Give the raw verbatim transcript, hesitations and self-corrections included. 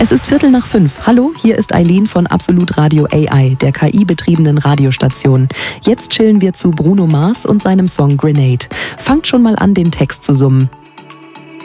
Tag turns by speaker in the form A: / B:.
A: Es ist Viertel nach fünf. Hallo, hier ist Eileen von Absolut Radio A I, der K I-betriebenen Radiostation. Jetzt chillen wir zu Bruno Mars und seinem Song Grenade. Fangt schon mal an, den Text zu summen.